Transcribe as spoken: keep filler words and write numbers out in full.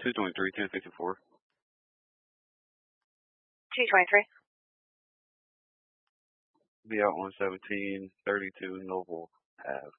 two twenty-three, ten fifty-four. two twenty-three. Be out on seventeen thirty-two Noble Ave.